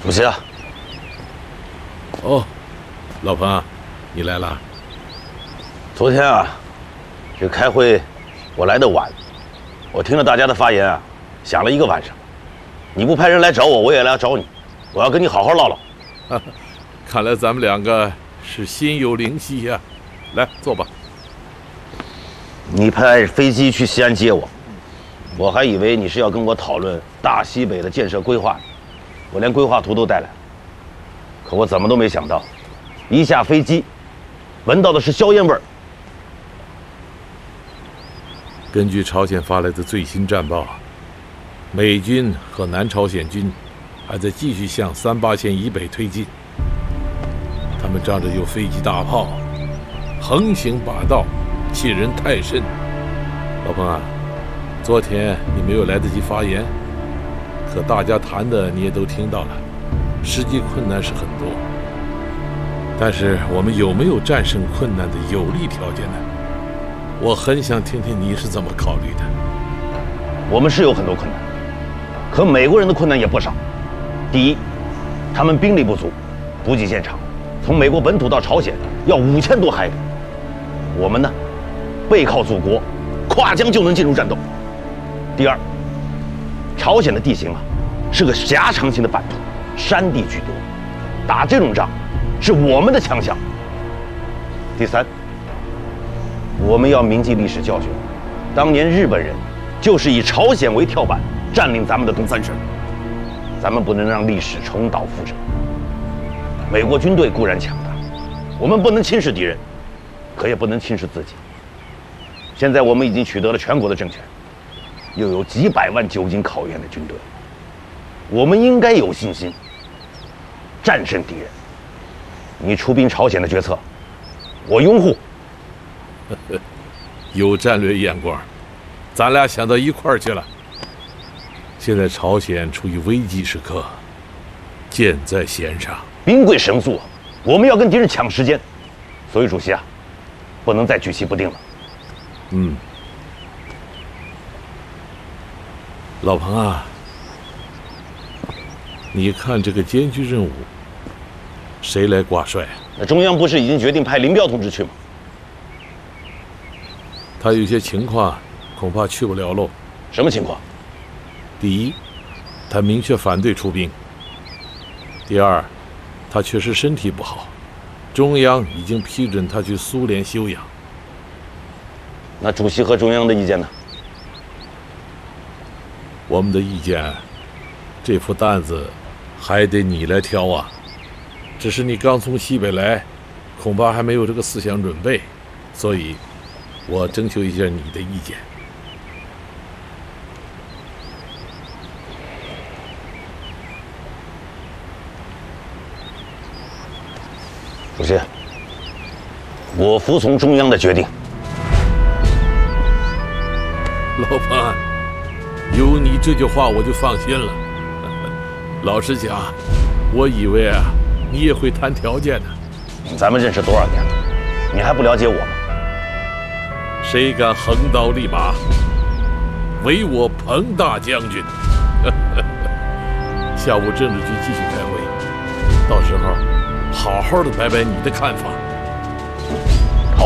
主席啊！ 哦，老彭啊，你来了。 昨天啊，这开会我来得晚，我听了大家的发言啊，想了一个晚上。你不派人来找我，我也来找你，我要跟你好好唠唠。 看来咱们两个是心有灵犀呀。来，坐吧。 你派飞机去西安接我，我还以为你是要跟我讨论大西北的建设规划，我连规划图都带来了。可我怎么都没想到，一下飞机，闻到的是硝烟味儿。 根据朝鲜发来的最新战报，美军和南朝鲜军还在继续向38线以北推进。他们仗着有飞机大炮，横行霸道，欺人太甚。老彭啊，昨天你没有来得及发言，可大家谈的你也都听到了，实际困难是很多。但是我们有没有战胜困难的有利条件呢？我很想听听你是怎么考虑的。 我们是有很多困难，可美国人的困难也不少。第一，他们兵力不足，补给线长，从美国本土到朝鲜要5000多海里。我们呢，背靠祖国，跨江就能进入战斗。第二，朝鲜的地形啊，是个狭长型的版图，山地居多，打这种仗是我们的强项。第三，我们要铭记历史教训，当年日本人就是以朝鲜为跳板占领咱们的东三省，咱们不能让历史重蹈覆辙。美国军队固然强大，我们不能轻视敌人，可也不能轻视自己。现在我们已经取得了全国的政权，又有几百万久经考验的军队，我们应该有信心战胜敌人。你出兵朝鲜的决策，我拥护。 有战略眼光，咱俩想到一块儿去了。现在朝鲜处于危机时刻，箭在弦上， 兵贵神速，我们要跟敌人抢时间。所以主席啊，不能再举棋不定了。 老彭啊，你看这个艰巨任务，谁来挂帅？ 那中央不是已经决定派林彪同志去吗？ 他有些情况恐怕去不了喽。 什么情况？ 第一，他明确反对出兵；第二，他确实身体不好，中央已经批准他去苏联休养。 那主席和中央的意见呢？ 我们的意见，这副担子还得你来挑啊。只是你刚从西北来，恐怕还没有这个思想准备，所以我征求一下你的意见。 主席，我服从中央的决定。 老彭，有你这句话我就放心了。老实讲，我以为啊，你也会谈条件的。 咱们认识多少年了，你还不了解我吗？ 谁敢横刀立马，唯我彭大将军。下午政治局继续开会，到时候好好的摆摆你的看法。 好。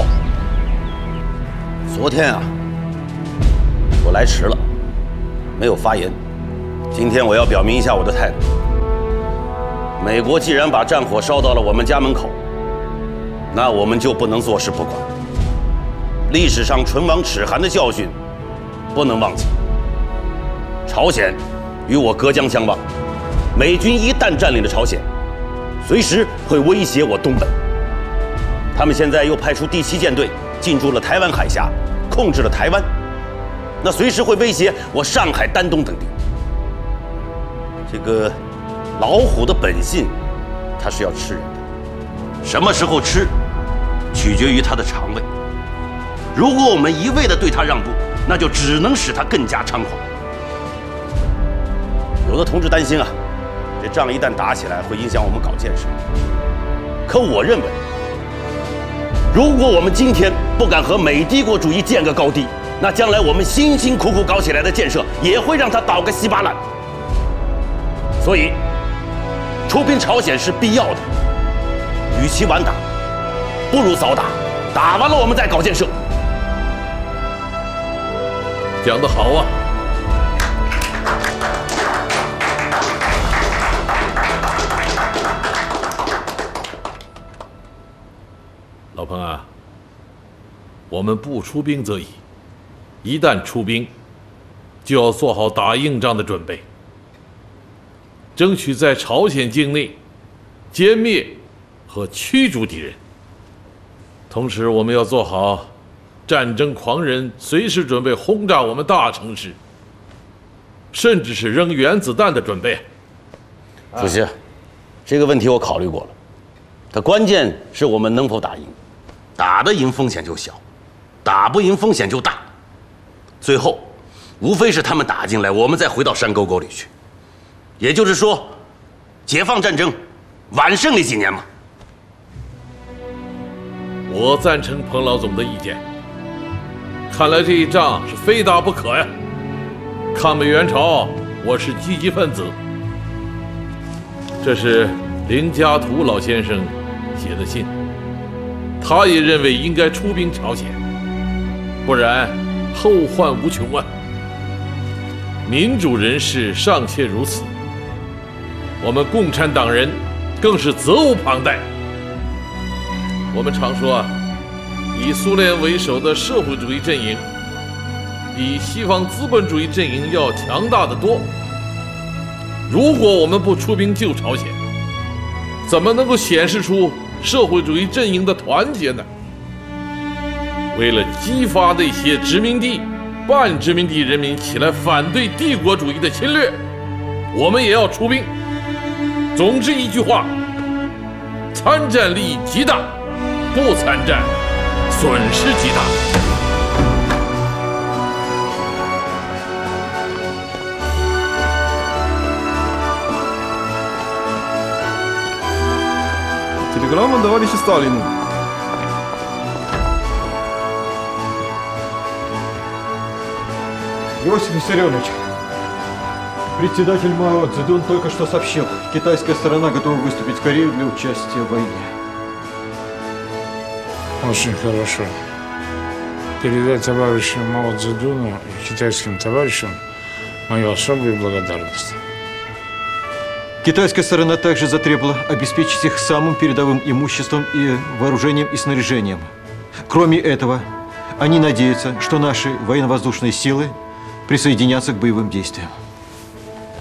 昨天啊，我来迟了，没有发言。今天我要表明一下我的态度。美国既然把战火烧到了我们家门口，那我们就不能坐视不管。历史上唇亡齿寒的教训不能忘记。朝鲜与我隔江相望，美军一旦占领了朝鲜，随时会威胁我东北。他们现在又派出第7舰队进驻了台湾海峡，控制了台湾，那随时会威胁我上海、丹东等地。这个老虎的本性，它是要吃人的，什么时候吃，取决于它的肠胃。如果我们一味地对它让步，那就只能使它更加猖狂。有的同志担心啊，这仗一旦打起来，会影响我们搞建设。可我认为，如果我们今天不敢和美帝国主义建个高低，那将来我们辛辛苦苦搞起来的建设，也会让它倒个稀巴烂。所以， 出兵朝鲜是必要的。与其晚打，不如早打，打完了我们再搞建设。 讲得好啊！老彭啊，我们不出兵则已，一旦出兵，就要做好打硬仗的准备，争取在朝鲜境内歼灭和驱逐敌人。同时，我们要做好战争狂人随时准备轰炸我们大城市，甚至是扔原子弹的准备。 主席，这个问题我考虑过了，它关键是我们能否打赢，打得赢风险就小，打不赢风险就大。最后，无非是他们打进来，我们再回到山沟沟里去。也就是说，解放战争晚胜利几年嘛。 我赞成彭老总的意见。看来这一仗是非打不可呀！抗美援朝，我是积极分子。这是林家图老先生写的信，他也认为应该出兵朝鲜，不然后患无穷啊！民主人士尚且如此，我们共产党人更是责无旁贷。我们常说啊，以苏联为首的社会主义阵营比西方资本主义阵营要强大得多。如果我们不出兵救朝鲜，怎么能够显示出社会主义阵营的团结呢？为了激发那些殖民地、半殖民地人民起来反对帝国主义的侵略，我们也要出兵。总之一句话，参战利益极大，不参战损失极大。 Телеграмма товарища Сталину. Иосиф Виссарионович, председатель Мао Цзэдун только что сообщил, китайская сторона готова выступить в Корее для участия в войне. Очень хорошо. Передай товарищу Мао Цзэдуну и китайским товарищам мою особую благодарность. Китайская сторона также затребовала обеспечить их самым передовым имуществом и вооружением и снаряжением. Кроме этого, они надеются, что наши военно-воздушные силы присоединятся к боевым действиям.